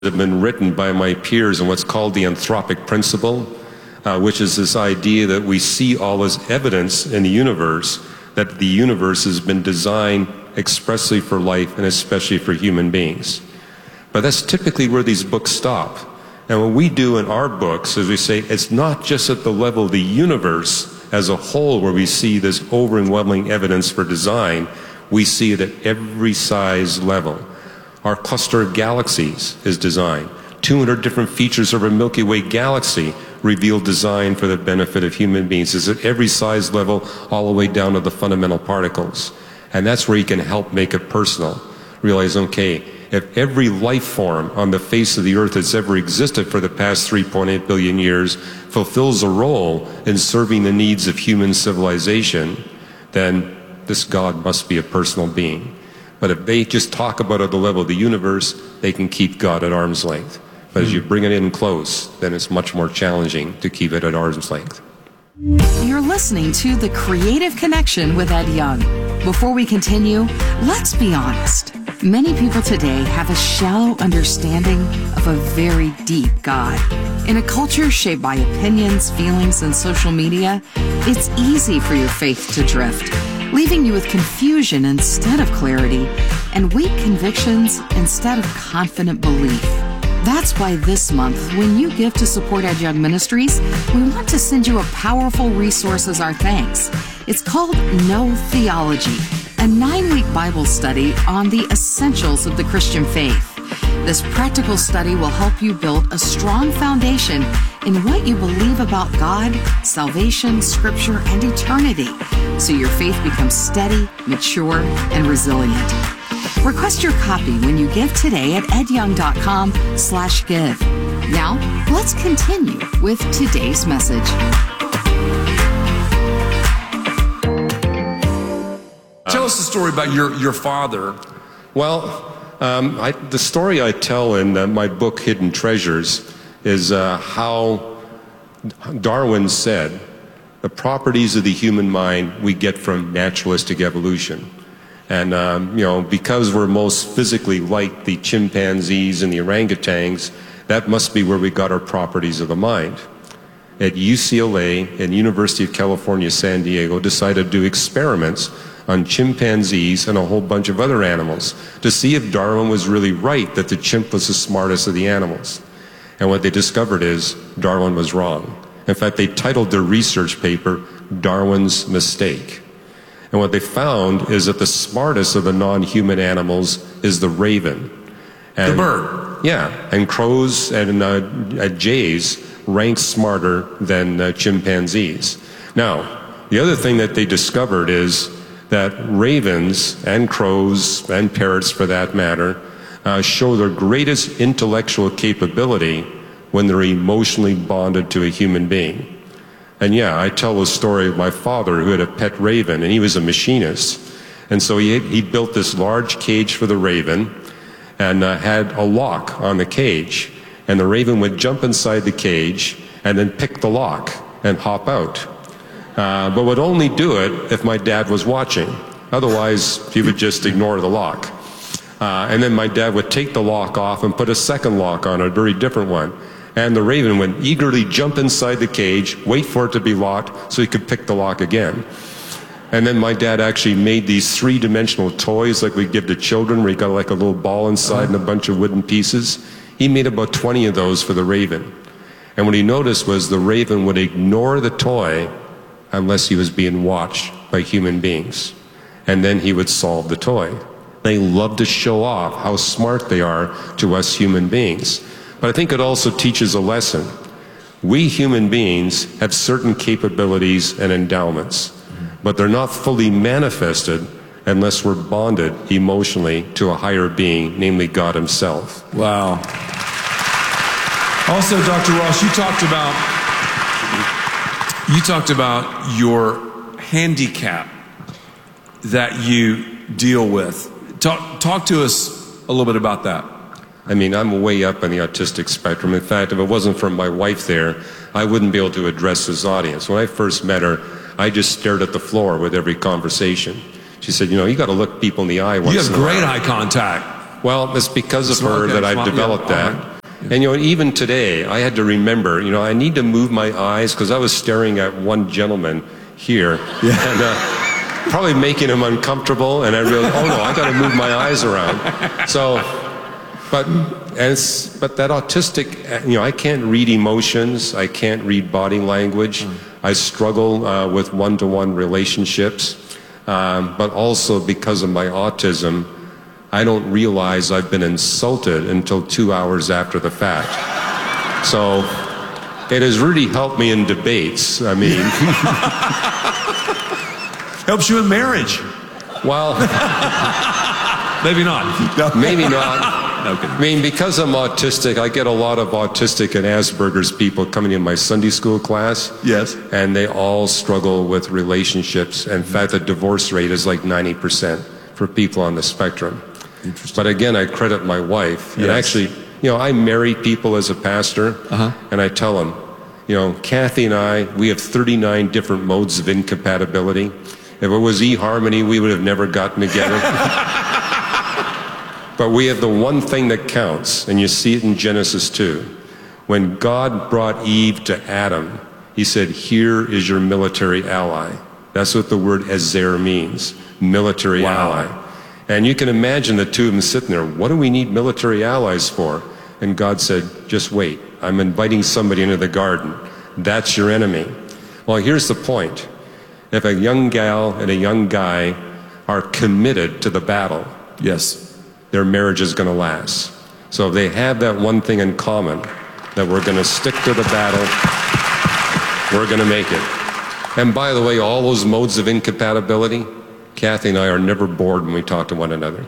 have been written by my peers on what's called the anthropic principle, which is this idea that we see all as evidence in the universe, that the universe has been designed expressly for life and especially for human beings. But that's typically where these books stop. And what we do in our books is we say it's not just at the level of the universe as a whole where we see this overwhelming evidence for design. We see it at every size level. Our cluster of galaxies is designed. 200 different features of our Milky Way galaxy reveal design for the benefit of human beings. It's at every size level, all the way down to the fundamental particles. And that's where you can help make it personal. Realize, okay, if every life form on the face of the earth that's ever existed for the past 3.8 billion years fulfills a role in serving the needs of human civilization, then this God must be a personal being. But if they just talk about it at the level of the universe, they can keep God at arm's length. But as you bring it in close, then it's much more challenging to keep it at arm's length. You're listening to The Creative Connection with Ed Young. Before we continue, let's be honest. Many people today have a shallow understanding of a very deep God. In a culture shaped by opinions, feelings, and social media, it's easy for your faith to drift, leaving you with confusion instead of clarity and weak convictions instead of confident belief. That's why this month, when you give to support Ed Young Ministries, we want to send you a powerful resource as our thanks. It's called Know Theology, a 9-week Bible study on the essentials of the Christian faith. This practical study will help you build a strong foundation in what you believe about God, salvation, Scripture, and eternity, so your faith becomes steady, mature, and resilient. Request your copy when you give today at edyoung.com/give. Now, let's continue with today's message. Tell us the story about your father. Well, the story I tell in my book, Hidden Treasures, is how Darwin said the properties of the human mind we get from naturalistic evolution. And, because we're most physically like the chimpanzees and the orangutans, that must be where we got our properties of the mind. At UCLA and University of California, San Diego, decided to do experiments on chimpanzees and a whole bunch of other animals to see if Darwin was really right that the chimp was the smartest of the animals. And what they discovered is Darwin was wrong. In fact, they titled their research paper, Darwin's Mistake. And what they found is that the smartest of the non-human animals is the raven. And, the bird. Yeah, and crows and jays rank smarter than chimpanzees. Now, the other thing that they discovered is that ravens and crows and parrots, for that matter, show their greatest intellectual capability when they're emotionally bonded to a human being. And yeah, I tell the story of my father who had a pet raven, and he was a machinist. And so he built this large cage for the raven and had a lock on the cage. And the raven would jump inside the cage and then pick the lock and hop out. But would only do it if my dad was watching. Otherwise, he would just ignore the lock. And then my dad would take the lock off and put a second lock on, a very different one. And the raven would eagerly jump inside the cage, wait for it to be locked so he could pick the lock again. And then my dad actually made these 3-dimensional toys like we give to children, where you got like a little ball inside and a bunch of wooden pieces. He made about 20 of those for the raven. And what he noticed was the raven would ignore the toy unless he was being watched by human beings. And then he would solve the toy. They love to show off how smart they are to us human beings. But I think it also teaches a lesson. We human beings have certain capabilities and endowments, but they're not fully manifested unless we're bonded emotionally to a higher being, namely God Himself. Wow. Also, Dr. Ross, you talked about your handicap that you deal with. Talk to us a little bit about that. I mean, I'm way up on the autistic spectrum. In fact, if it wasn't for my wife there, I wouldn't be able to address this audience. When I first met her, I just stared at the floor with every conversation. She said, you got to look people in the eye once in a while. You have great eye contact. Well, it's because of her that I've developed that. And, even today, I had to remember, I need to move my eyes because I was staring at one gentleman here. And probably making him uncomfortable. And I realized, oh, no, I got to move my eyes around. So, but that autistic, I can't read emotions. I can't read body language. I struggle with one-to-one relationships. But also because of my autism, I don't realize I've been insulted until 2 hours after the fact. So it has really helped me in debates. I mean, helps you in marriage. Well, maybe not. Maybe not. Okay. I mean, because I'm autistic, I get a lot of autistic and Asperger's people coming in my Sunday school class. Yes. And they all struggle with relationships. In fact, the divorce rate is like 90% for people on the spectrum. But again, I credit my wife. Yes. And actually, I marry people as a pastor, and I tell them, Kathy and I, we have 39 different modes of incompatibility. If it was eHarmony, we would have never gotten together. But we have the one thing that counts, and you see it in Genesis 2. When God brought Eve to Adam, he said, here is your military ally. That's what the word Ezer means, military ally. And you can imagine the two of them sitting there, what do we need military allies for? And God said, just wait, I'm inviting somebody into the garden. That's your enemy. Well, here's the point. If a young gal and a young guy are committed to the battle, yes, their marriage is going to last. So if they have that one thing in common, that we're going to stick to the battle, we're going to make it. And by the way, all those modes of incompatibility, Kathy and I are never bored when we talk to one another.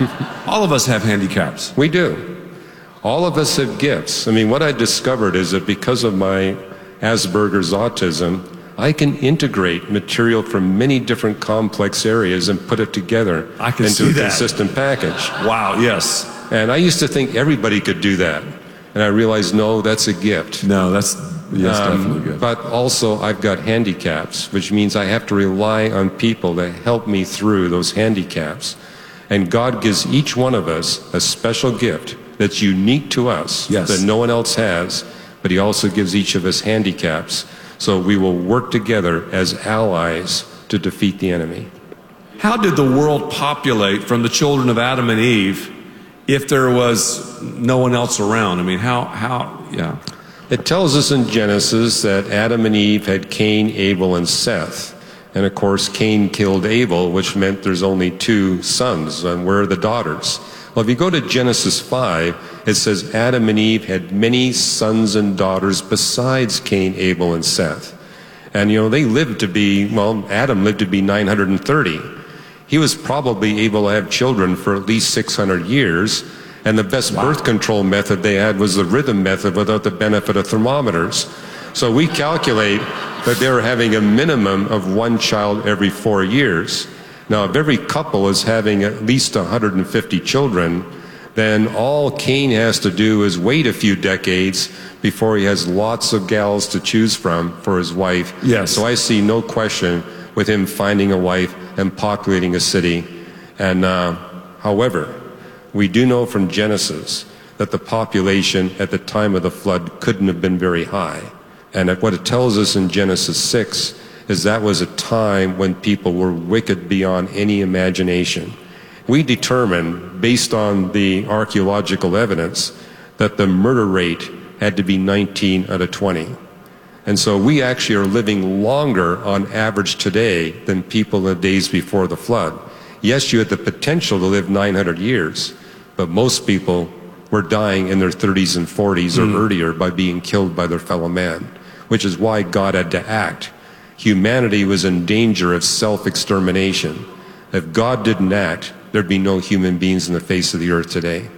All of us have handicaps. We do. All of us have gifts. I mean, what I discovered is that because of my Asperger's autism, I can integrate material from many different complex areas and put it together into a consistent package. Wow, yes. And I used to think everybody could do that. And I realized, no, that's a gift. No, that's definitely good. But also, I've got handicaps, which means I have to rely on people to help me through those handicaps. And God gives each one of us a special gift that's unique to us, that no one else has, but he also gives each of us handicaps. So we will work together as allies to defeat the enemy. How did the world populate from the children of Adam and Eve if there was no one else around? I mean, yeah. It tells us in Genesis that Adam and Eve had Cain, Abel, and Seth. And of course, Cain killed Abel, which meant there's only 2 sons. And where are the daughters? Well, if you go to Genesis 5, it says Adam and Eve had many sons and daughters besides Cain, Abel, and Seth. And, they lived to be, Adam lived to be 930. He was probably able to have children for at least 600 years. And the best birth control method they had was the rhythm method without the benefit of thermometers. So we calculate that they were having a minimum of 1 child every 4 years. Now, if every couple is having at least 150 children, then all Cain has to do is wait a few decades before he has lots of gals to choose from for his wife. Yes. So I see no question with him finding a wife and populating a city. And however, we do know from Genesis that the population at the time of the flood couldn't have been very high. And what it tells us in Genesis 6 is that was a time when people were wicked beyond any imagination. We determined, based on the archaeological evidence, that the murder rate had to be 19 out of 20. And so we actually are living longer on average today than people in the days before the flood. Yes, you had the potential to live 900 years, but most people were dying in their 30s and 40s or earlier by being killed by their fellow man, which is why God had to act. Humanity was in danger of self-extermination. If God didn't act, there'd be no human beings on the face of the earth today.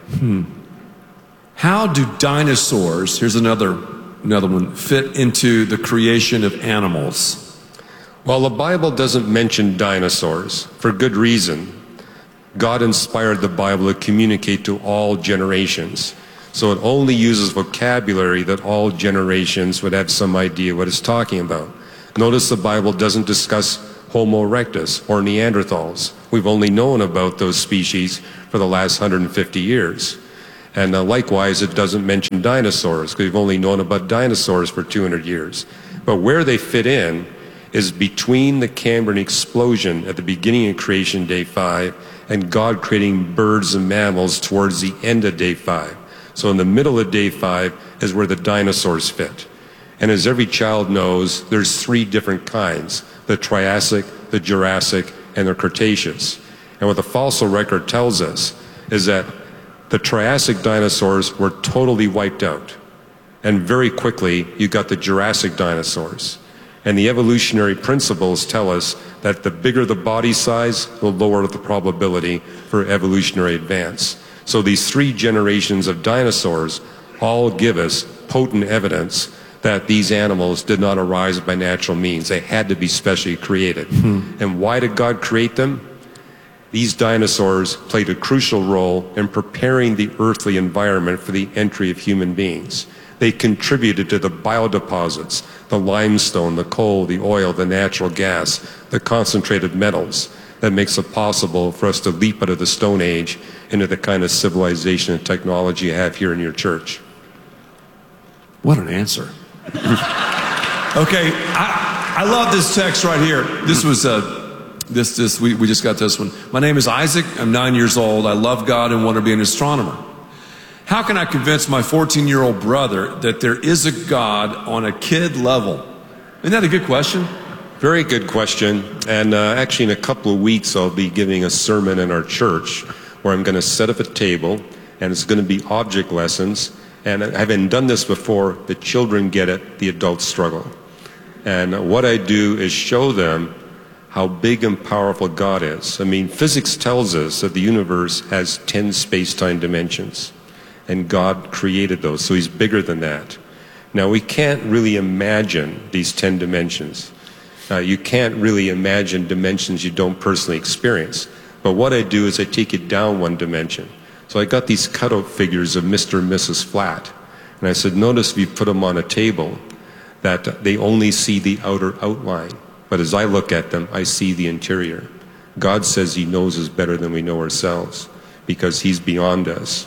How do dinosaurs, here's another one, fit into the creation of animals? Well, the Bible doesn't mention dinosaurs for good reason. God inspired the Bible to communicate to all generations. So it only uses vocabulary that all generations would have some idea what it's talking about. Notice the Bible doesn't discuss Homo erectus or Neanderthals. We've only known about those species for the last 150 years. And likewise, it doesn't mention dinosaurs, because we've only known about dinosaurs for 200 years. But where they fit in is between the Cambrian explosion at the beginning of creation, day 5, and God creating birds and mammals towards the end of day 5. So in the middle of day 5 is where the dinosaurs fit. And as every child knows, there's 3 different kinds: the Triassic, the Jurassic, and the Cretaceous. And what the fossil record tells us is that the Triassic dinosaurs were totally wiped out. And very quickly, you got the Jurassic dinosaurs. And the evolutionary principles tell us that the bigger the body size, the lower the probability for evolutionary advance. So these 3 generations of dinosaurs all give us potent evidence that these animals did not arise by natural means. They had to be specially created. And why did God create them? These dinosaurs played a crucial role in preparing the earthly environment for the entry of human beings. They contributed to the biodeposits, the limestone, the coal, the oil, the natural gas, the concentrated metals that makes it possible for us to leap out of the Stone Age into the kind of civilization and technology you have here in your church. What an answer. Okay, I love this text right here. This was we just got this one. My name is Isaac. I'm 9 years old. I love God and want to be an astronomer. How can I convince my 14-year-old brother that there is a God on a kid level? Isn't that a good question? Very good question. And actually in a couple of weeks I'll be giving a sermon in our church where I'm going to set up a table and it's going to be object lessons. And having done this before, the children get it, the adults struggle. And what I do is show them how big and powerful God is. I mean, physics tells us that the universe has 10 space-time dimensions. And God created those, so He's bigger than that. Now, we can't really imagine these 10 dimensions. You can't really imagine dimensions you don't personally experience. But what I do is I take it down 1 dimension. So I got these cutout figures of Mr. and Mrs. Flat. And I said, notice if you put them on a table that they only see the outer outline. But as I look at them, I see the interior. God says He knows us better than we know ourselves because He's beyond us.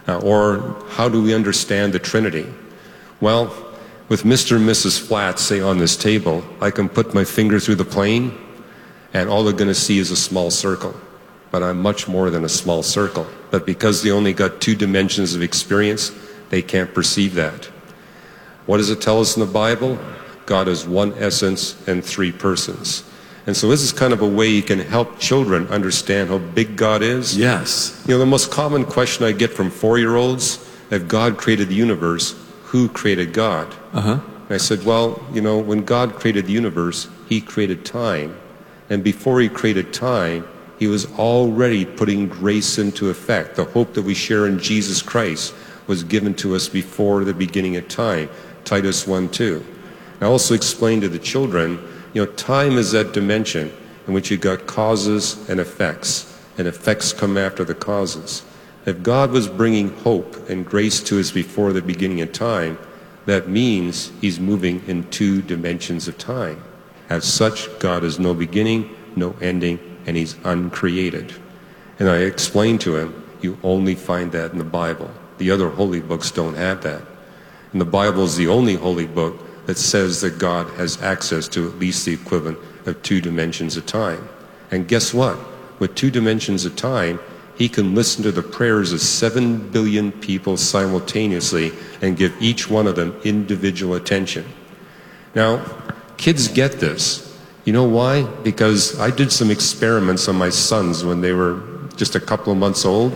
Or how do we understand the Trinity? Well, with Mr. and Mrs. Flat, say on this table, I can put my finger through the plane and all they're going to see is a small circle. But I'm much more than a small circle. But because they only got 2 dimensions of experience, they can't perceive that. What does it tell us in the Bible? God is 1 essence and 3 persons. And so this is kind of a way you can help children understand how big God is. Yes. You know, the most common question I get from 4-year-olds, if God created the universe, who created God? And I said, well, you know, when God created the universe, He created time. And before He created time, He was already putting grace into effect. The hope that we share in Jesus Christ was given to us before the beginning of time. Titus 1:2. I also explained to the children, you know, time is that dimension in which you've got causes and effects come after the causes. If God was bringing hope and grace to us before the beginning of time, that means He's moving in 2 dimensions of time. As such, God has no beginning, no ending, and He's uncreated. And I explained to him, you only find that in the Bible. The other holy books don't have that. And the Bible is the only holy book that says that God has access to at least the equivalent of 2 dimensions of time. And guess what? With 2 dimensions of time, He can listen to the prayers of 7 billion people simultaneously and give each one of them individual attention. Now, kids get this. You know why? Because I did some experiments on my sons when they were just a couple of months old.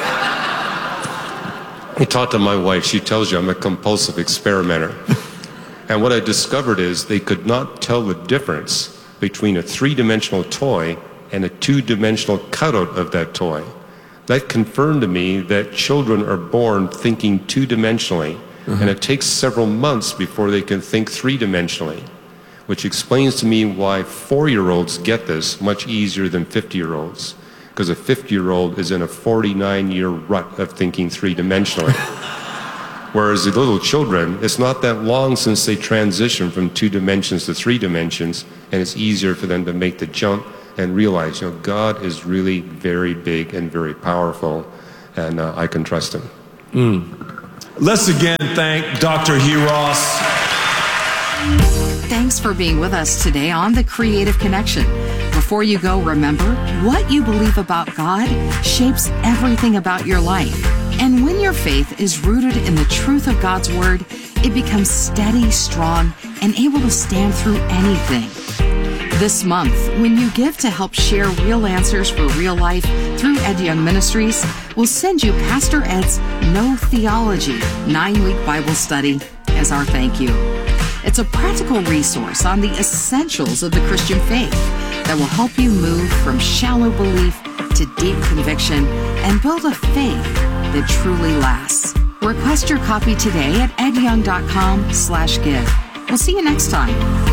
I talked to my wife. She tells you I'm a compulsive experimenter. And what I discovered is they could not tell the difference between a 3-dimensional toy and a 2-dimensional cutout of that toy. That confirmed to me that children are born thinking 2-dimensionally, and it takes several months before they can think 3-dimensionally, which explains to me why 4-year-olds get this much easier than 50-year-olds, because a 50-year-old is in a 49-year rut of thinking 3-dimensionally. Whereas the little children, it's not that long since they transition from 2 dimensions to 3 dimensions, and it's easier for them to make the jump and realize, you know, God is really very big and very powerful, and I can trust Him. Let's again thank Dr. Hugh Ross. Thanks for being with us today on The Creative Connection. Before you go, remember, what you believe about God shapes everything about your life. And when your faith is rooted in the truth of God's Word, it becomes steady, strong, and able to stand through anything. This month, when you give to help share real answers for real life through Ed Young Ministries, we'll send you Pastor Ed's No Theology 9-week Bible study as our thank you. It's a practical resource on the essentials of the Christian faith that will help you move from shallow belief to deep conviction and build a faith that truly lasts. Request your copy today at edyoung.com/give. We'll see you next time.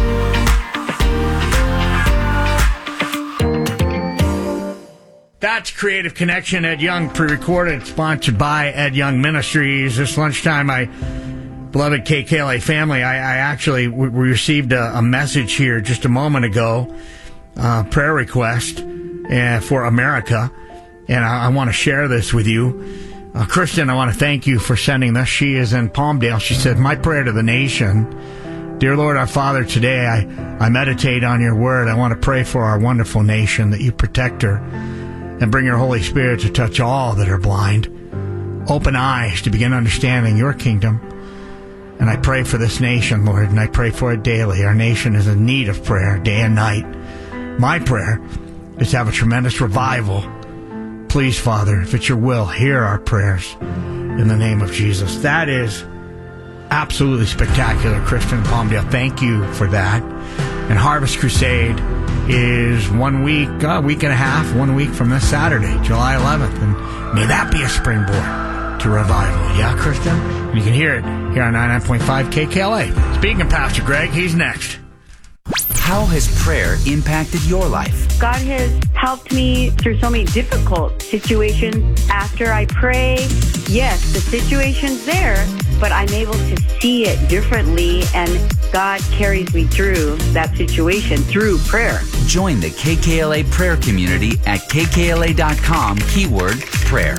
That's Creative Connection. Ed Young pre-recorded, sponsored by Ed Young Ministries. This lunchtime, my beloved KKLA family, I actually we received a message here just a moment ago, prayer request for America, and I want to share this with you. Kristen, I want to thank you for sending this. She is in Palmdale. She said, my prayer to the nation. Dear Lord, our Father, today I meditate on your word. I want to pray for our wonderful nation, that you protect her and bring your Holy Spirit to touch all that are blind. Open eyes to begin understanding your kingdom. And I pray for this nation, Lord, and I pray for it daily. Our nation is in need of prayer day and night. My prayer is to have a tremendous revival. Please, Father, if it's your will, hear our prayers in the name of Jesus. That is absolutely spectacular, Christian Palmdale. Thank you for that. And Harvest Crusade is 1 week, week and a half, 1 week from this Saturday, July 11th. And may that be a springboard to revival. Yeah, Christian? And you can hear it here on 99.5 KKLA. Speaking of Pastor Greg, he's next. How has prayer impacted your life? God has helped me through so many difficult situations. After I pray, yes, the situation's there, but I'm able to see it differently, and God carries me through that situation through prayer. Join the KKLA prayer community at kkla.com, keyword prayer.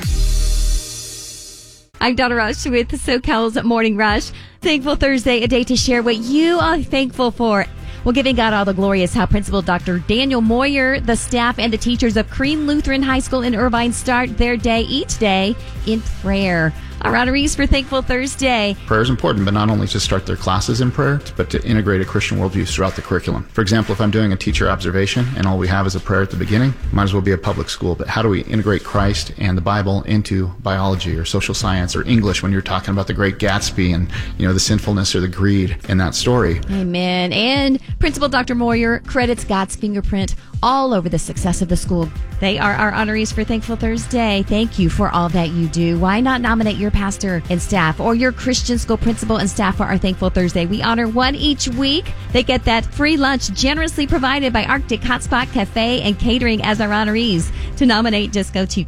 I'm Donna Rush with SoCal's Morning Rush. Thankful Thursday, a day to share what you are thankful for. Well, giving God all the glory is how Principal Dr. Daniel Moyer, the staff, and the teachers of Crean Lutheran High School in Irvine start their day each day in prayer. Our honorees for Thankful Thursday. Prayer is important, but not only to start their classes in prayer, but to integrate a Christian worldview throughout the curriculum. For example, if I'm doing a teacher observation and all we have is a prayer at the beginning, might as well be a public school. But how do we integrate Christ and the Bible into biology or social science or English when you're talking about the Great Gatsby and, the sinfulness or the greed in that story? Amen. And Principal Dr. Moyer credits God's fingerprint all over the success of the school. They are our honorees for Thankful Thursday. Thank you for all that you do. Why not nominate your pastor and staff or your Christian school principal and staff for our Thankful Thursday? We honor one each week. They get that free lunch generously provided by Arctic Hotspot Cafe and Catering as our honorees. To nominate, just go to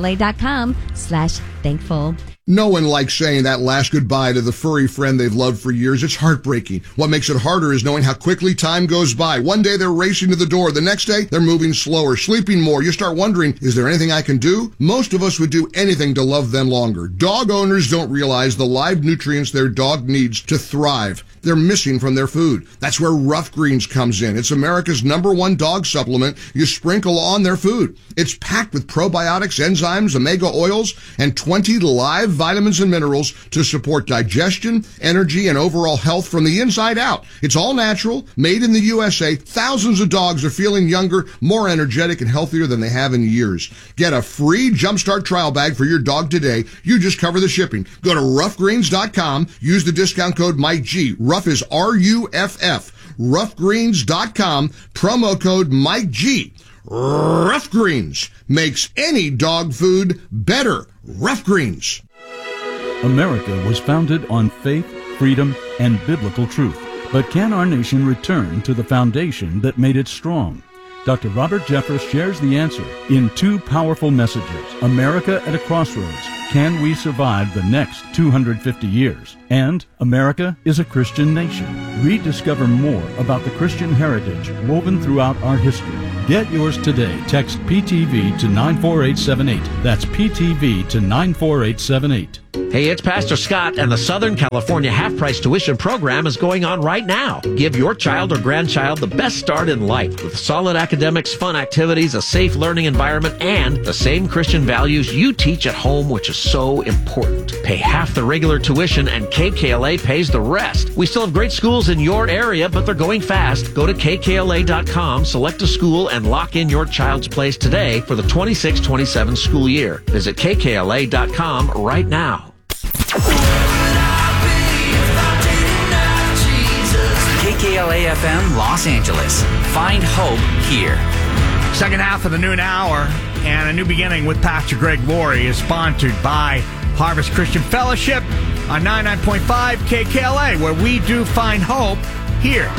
kkla.com/thankful. No one likes saying that last goodbye to the furry friend they've loved for years. It's heartbreaking. What makes it harder is knowing how quickly time goes by. One day they're racing to the door. The next day they're moving slower, sleeping more. You start wondering, is there anything I can do? Most of us would do anything to love them longer. Dog owners don't realize the live nutrients their dog needs to thrive. They're missing from their food. That's where Rough Greens comes in. It's America's #1 dog supplement you sprinkle on their food. It's packed with probiotics, enzymes, omega oils, and 20 live vitamins and minerals to support digestion, energy, and overall health from the inside out. It's all natural, made in the USA. Thousands of dogs are feeling younger, more energetic, and healthier than they have in years. Get a free Jumpstart trial bag for your dog today. You just cover the shipping. Go to roughgreens.com. Use the discount code MikeG. Rough is RUFF. Roughgreens.com. Promo code MikeG. Rough Greens makes any dog food better. Rough Greens. America was founded on faith, freedom, and biblical truth. But can our nation return to the foundation that made it strong? Dr. Robert Jeffress shares the answer in two powerful messages. America at a Crossroads. Can we survive the next 250 years? And America is a Christian nation. Rediscover more about the Christian heritage woven throughout our history. Get yours today. Text PTV to 94878. That's PTV to 94878. Hey, it's Pastor Scott, and the Southern California half-price tuition program is going on right now. Give your child or grandchild the best start in life with solid academics, fun activities, a safe learning environment, and the same Christian values you teach at home, which is so important. Pay half the regular tuition, and KKLA pays the rest. We still have great schools in your area, but they're going fast. Go to kkla.com, select a school, and lock in your child's place today for the 26-27 school year. Visit kkla.com right now. KKLA FM Los Angeles. Find hope here. Second half of the noon hour and a new beginning with Pastor Greg Laurie is sponsored by Harvest Christian Fellowship on 99.5 KKLA, where we do find hope here.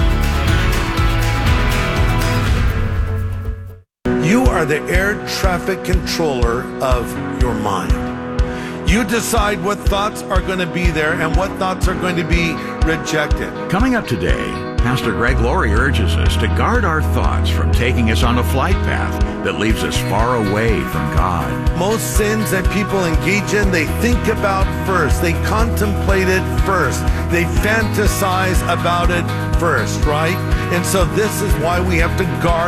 You are the air traffic controller of your mind. You decide what thoughts are going to be there and what thoughts are going to be rejected. Coming up today, Pastor Greg Laurie urges us to guard our thoughts from taking us on a flight path that leaves us far away from God. Most sins that people engage in, they think about first. They contemplate it first. They fantasize about it first, right? And so this is why we have to guard